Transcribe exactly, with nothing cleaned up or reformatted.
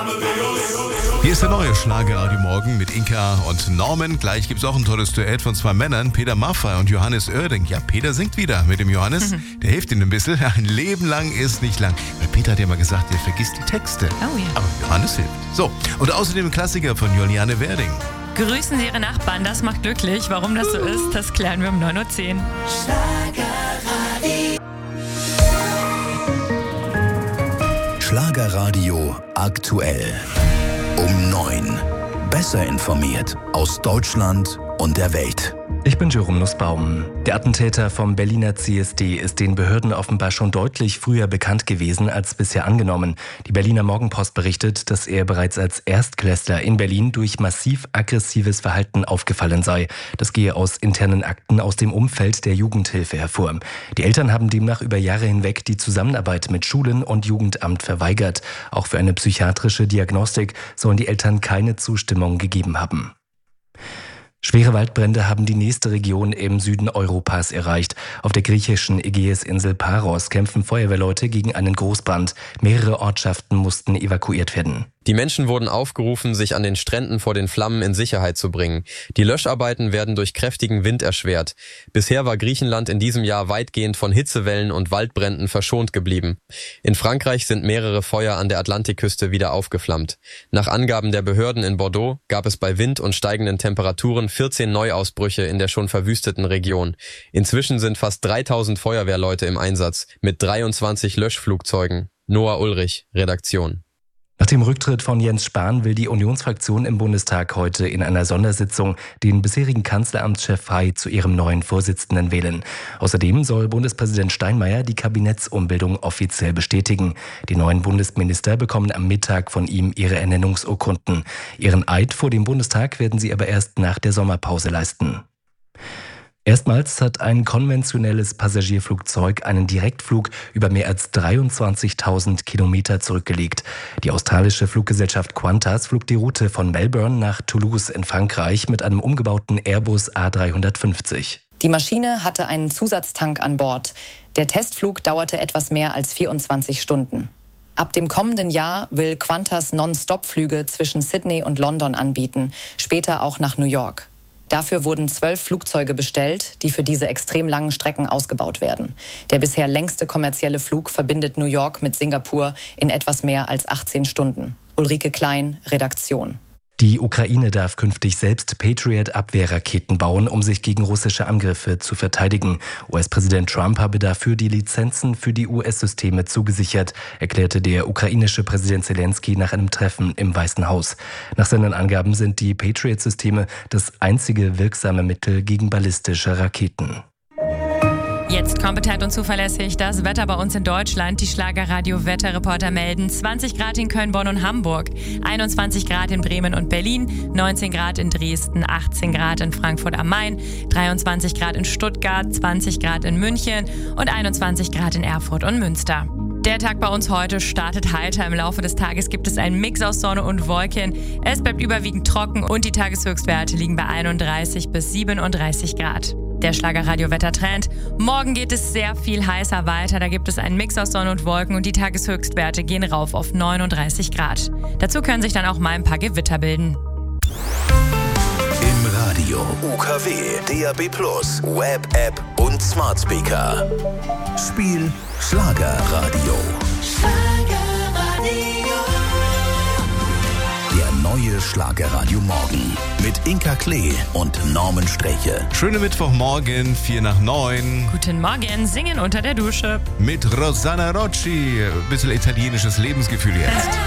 Hier ist der neue Schlagerradio Morgen mit Inka und Norman. Gleich gibt es auch ein tolles Duett von zwei Männern, Peter Maffay und Johannes Oerding. Ja, Peter singt wieder mit dem Johannes. Mhm. Der hilft ihm ein bisschen. Ein Leben lang ist nicht lang. Weil Peter hat ja mal gesagt, er vergisst die Texte. Oh ja. Aber Johannes hilft. So, und außerdem ein Klassiker von Juliane Werding. Grüßen Sie Ihre Nachbarn, das macht glücklich. Warum das so ist, das klären wir um neun Uhr zehn. Schlagerradio. Schlagerradio aktuell. Um neun. Besser informiert aus Deutschland und der Welt. Ich bin Jerome Nussbaum. Der Attentäter vom Berliner C S D ist den Behörden offenbar schon deutlich früher bekannt gewesen als bisher angenommen. Die Berliner Morgenpost berichtet, dass er bereits als Erstklässler in Berlin durch massiv aggressives Verhalten aufgefallen sei. Das gehe aus internen Akten aus dem Umfeld der Jugendhilfe hervor. Die Eltern haben demnach über Jahre hinweg die Zusammenarbeit mit Schulen und Jugendamt verweigert. Auch für eine psychiatrische Diagnostik sollen die Eltern keine Zustimmung gegeben haben. Schwere Waldbrände haben die nächste Region im Süden Europas erreicht. Auf der griechischen Ägäisinsel Paros kämpfen Feuerwehrleute gegen einen Großbrand. Mehrere Ortschaften mussten evakuiert werden. Die Menschen wurden aufgerufen, sich an den Stränden vor den Flammen in Sicherheit zu bringen. Die Löscharbeiten werden durch kräftigen Wind erschwert. Bisher war Griechenland in diesem Jahr weitgehend von Hitzewellen und Waldbränden verschont geblieben. In Frankreich sind mehrere Feuer an der Atlantikküste wieder aufgeflammt. Nach Angaben der Behörden in Bordeaux gab es bei Wind und steigenden Temperaturen vierzehn Neuausbrüche in der schon verwüsteten Region. Inzwischen sind fast dreitausend Feuerwehrleute im Einsatz mit dreiundzwanzig Löschflugzeugen. Noah Ulrich, Redaktion. Nach dem Rücktritt von Jens Spahn will die Unionsfraktion im Bundestag heute in einer Sondersitzung den bisherigen Kanzleramtschef Hay zu ihrem neuen Vorsitzenden wählen. Außerdem soll Bundespräsident Steinmeier die Kabinettsumbildung offiziell bestätigen. Die neuen Bundesminister bekommen am Mittag von ihm ihre Ernennungsurkunden. Ihren Eid vor dem Bundestag werden sie aber erst nach der Sommerpause leisten. Erstmals hat ein konventionelles Passagierflugzeug einen Direktflug über mehr als dreiundzwanzigtausend Kilometer zurückgelegt. Die australische Fluggesellschaft Qantas flog die Route von Melbourne nach Toulouse in Frankreich mit einem umgebauten Airbus A drei fünfzig. Die Maschine hatte einen Zusatztank an Bord. Der Testflug dauerte etwas mehr als vierundzwanzig Stunden. Ab dem kommenden Jahr will Qantas Non-Stop-Flüge zwischen Sydney und London anbieten, später auch nach New York. Dafür wurden zwölf Flugzeuge bestellt, die für diese extrem langen Strecken ausgebaut werden. Der bisher längste kommerzielle Flug verbindet New York mit Singapur in etwas mehr als achtzehn Stunden. Ulrike Klein, Redaktion. Die Ukraine darf künftig selbst Patriot-Abwehrraketen bauen, um sich gegen russische Angriffe zu verteidigen. U S-Präsident Trump habe dafür die Lizenzen für die U S-Systeme zugesichert, erklärte der ukrainische Präsident Zelensky nach einem Treffen im Weißen Haus. Nach seinen Angaben sind die Patriot-Systeme das einzige wirksame Mittel gegen ballistische Raketen. Jetzt kompetent und zuverlässig das Wetter bei uns in Deutschland. Die Schlagerradio-Wetterreporter melden zwanzig Grad in Köln, Bonn und Hamburg, einundzwanzig Grad in Bremen und Berlin, neunzehn Grad in Dresden, achtzehn Grad in Frankfurt am Main, dreiundzwanzig Grad in Stuttgart, zwanzig Grad in München und einundzwanzig Grad in Erfurt und Münster. Der Tag bei uns heute startet heiter. Im Laufe des Tages gibt es einen Mix aus Sonne und Wolken. Es bleibt überwiegend trocken und die Tageshöchstwerte liegen bei einunddreißig bis siebenunddreißig Grad. Der Schlagerradio-Wettertrend. Morgen geht es sehr viel heißer weiter. Da gibt es einen Mix aus Sonne und Wolken und die Tageshöchstwerte gehen rauf auf neununddreißig Grad. Dazu können sich dann auch mal ein paar Gewitter bilden. Im Radio, U K W, D A B plus, Web-App und Smart Speaker. Spiel Schlagerradio. Schlagerradio. Der neue Schlagerradio Morgen mit Inka Klee und Norman Streche. Schöne Mittwochmorgen, vier nach neun. Guten Morgen, singen unter der Dusche. Mit Rosanna Rocci. Ein bisschen italienisches Lebensgefühl jetzt.